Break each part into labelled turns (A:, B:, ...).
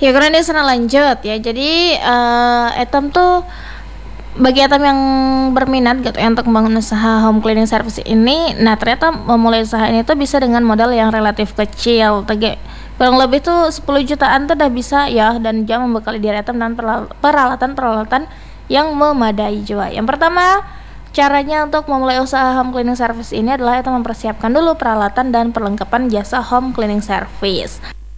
A: Ya karena dia sana lanjut ya. Jadi Etam tuh bagi Etam yang berminat gitu ya untuk membangun usaha home cleaning service ini, nah ternyata memulai usaha ini tuh bisa dengan modal yang relatif kecil, kurang lebih tuh 10 jutaan tuh udah bisa ya, dan dia membekali diri Etam dengan peralatan-peralatan yang memadai juga. Yang pertama, caranya untuk memulai usaha home cleaning service ini adalah Etam mempersiapkan dulu peralatan dan perlengkapan jasa home cleaning service.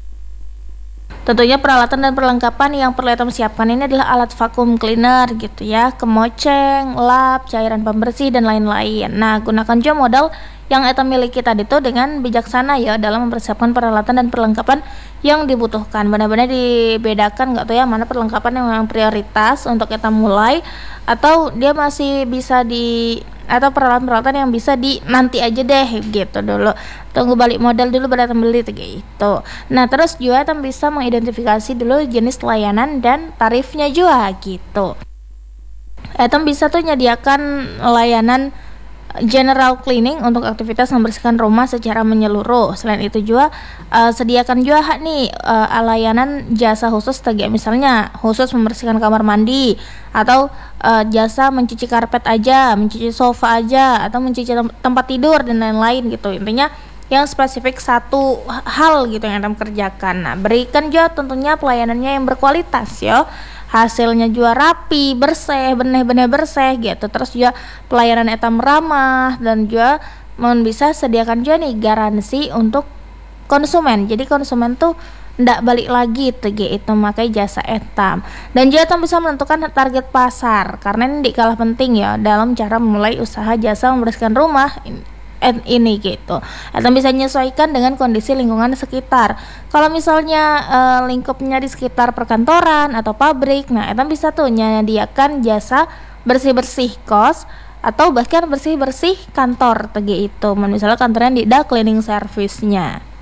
A: Tentunya peralatan dan perlengkapan yang perlu Etam siapkan ini adalah alat vacuum cleaner gitu ya, kemoceng, lap, cairan pembersih dan lain-lain. Nah, gunakan juga modal yang Etam miliki tadi tuh dengan bijaksana ya dalam mempersiapkan peralatan dan perlengkapan yang dibutuhkan. Benar-benar dibedakan nggak tuh ya mana perlengkapan yang memang prioritas untuk Etam mulai, atau dia masih bisa atau peralatan-peralatan yang bisa di nanti aja deh gitu dulu, tunggu balik modal dulu baru Etam beli gitu. Nah terus juga Etam bisa mengidentifikasi dulu jenis layanan dan tarifnya juga gitu. Etam bisa tuh nyediakan layanan general cleaning untuk aktivitas membersihkan rumah secara menyeluruh. Selain itu juga sediakan juga nih layanan jasa khusus misalnya khusus membersihkan kamar mandi, atau jasa mencuci karpet aja, mencuci sofa aja, atau mencuci tempat tidur dan lain-lain gitu. Intinya yang spesifik satu hal gitu yang Etam kerjakan. Nah, berikan juga tentunya pelayanannya yang berkualitas ya. Hasilnya juga rapi, bersih, benih-benih bersih gitu. Terus juga pelayanan Etam ramah, dan juga bisa sediakan juga nih garansi untuk konsumen. Jadi konsumen tuh ndak balik lagi itu makai jasa Etam. Dan juga Etam bisa menentukan target pasar, karena ini kalah penting ya dalam cara memulai usaha jasa membersihkan rumah ini gitu. Etam bisa menyesuaikan dengan kondisi lingkungan sekitar. Kalau misalnya lingkupnya di sekitar perkantoran atau pabrik, nah Etam bisa tuh menyediakan jasa bersih-bersih kos atau bahkan bersih-bersih kantor itu. Misalnya kantornya di cleaning service-nya.